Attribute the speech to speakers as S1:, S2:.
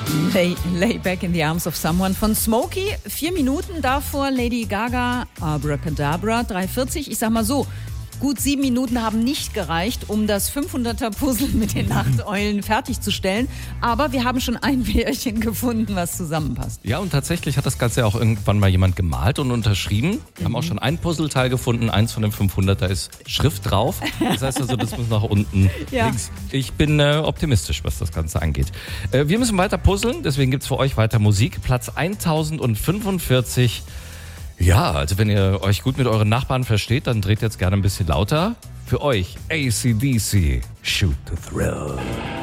S1: Lay Back in the Arms of Someone von Smokey. 4 Minuten, davor Lady Gaga, Abracadabra, 3,40. Ich sag mal so, gut 7 Minuten haben nicht gereicht, um das 500er-Puzzle mit den Nachteulen fertigzustellen. Aber wir haben schon ein Pärchen gefunden, was zusammenpasst.
S2: Ja, und tatsächlich hat das Ganze auch irgendwann mal jemand gemalt und unterschrieben. Wir haben auch schon ein Puzzleteil gefunden, eins von den 500, da ist Schrift drauf. Das heißt also, das muss nach unten links. Ich bin optimistisch, was das Ganze angeht. Wir müssen weiter puzzeln, deswegen gibt's für euch weiter Musik. Platz 1045. Ja, also wenn ihr euch gut mit euren Nachbarn versteht, dann dreht jetzt gerne ein bisschen lauter. Für euch AC/DC, Shoot to Thrill.